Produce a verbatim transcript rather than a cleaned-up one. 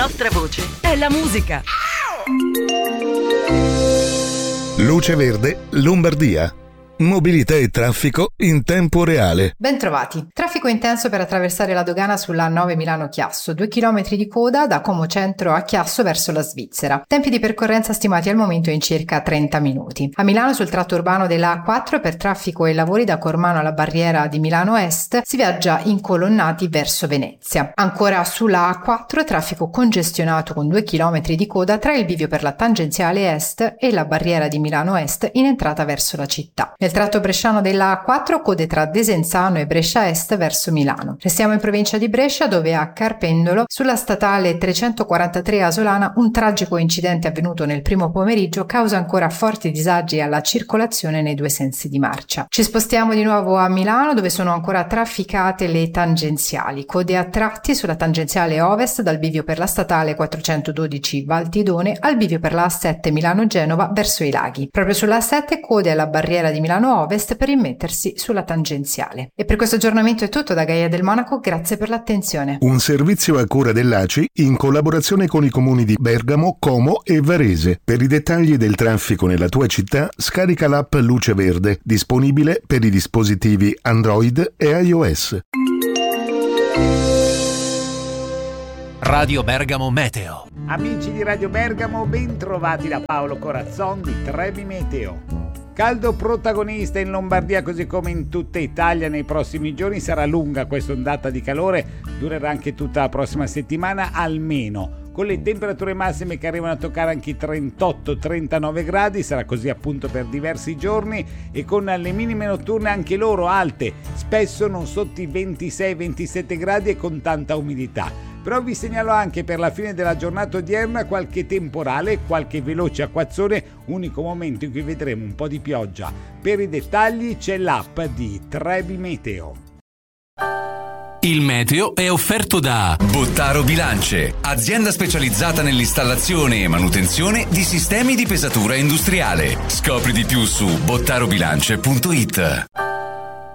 nostra voce è la musica. Luce Verde, Lombardia. Mobilità e traffico in tempo reale. Bentrovati. Traffico intenso per attraversare la dogana sulla A nove Milano-Chiasso. Due chilometri di coda da Como Centro a Chiasso verso la Svizzera. Tempi di percorrenza stimati al momento in circa trenta minuti. A Milano sul tratto urbano della A quattro per traffico e lavori da Cormano alla barriera di Milano Est si viaggia incolonnati verso Venezia. Ancora sulla A quattro traffico congestionato con due chilometri di coda tra il bivio per la tangenziale est e la barriera di Milano Est in entrata verso la città. Nel tratto bresciano della A quattro code tra Desenzano e Brescia Est verso Milano. Restiamo in provincia di Brescia dove a Carpendolo sulla statale trecentoquarantatré Asolana un tragico incidente avvenuto nel primo pomeriggio causa ancora forti disagi alla circolazione nei due sensi di marcia. Ci spostiamo di nuovo a Milano dove sono ancora trafficate le tangenziali. Code a tratti sulla tangenziale ovest dal bivio per la statale quattrocentododici Valtidone al bivio per la A sette Milano-Genova verso i laghi. Proprio sulla A sette code alla barriera di Milano Ovest per immettersi sulla tangenziale. E per questo aggiornamento è tutto da Gaia del Monaco, grazie per l'attenzione. Un servizio a cura dell'A C I in collaborazione con i comuni di Bergamo, Como e Varese. Per i dettagli del traffico nella tua città scarica l'app Luce Verde, disponibile per i dispositivi Android e iOS. Radio Bergamo Meteo. Amici di Radio Bergamo, ben trovati da Paolo Corazzon di Trebi Meteo. Caldo protagonista in Lombardia così come in tutta Italia nei prossimi giorni. Sarà lunga questa ondata di calore, durerà anche tutta la prossima settimana almeno, con le temperature massime che arrivano a toccare anche i trentotto trentanove gradi, sarà così appunto per diversi giorni, e con le minime notturne anche loro alte, spesso non sotto i ventisei ventisette gradi e con tanta umidità. Però vi segnalo anche per la fine della giornata odierna qualche temporale, qualche veloce acquazzone, unico momento in cui vedremo un po' di pioggia. Per i dettagli c'è l'app di Trebi Meteo. Il meteo è offerto da Bottaro Bilance, azienda specializzata nell'installazione e manutenzione di sistemi di pesatura industriale. Scopri di più su bottarobilance punto it.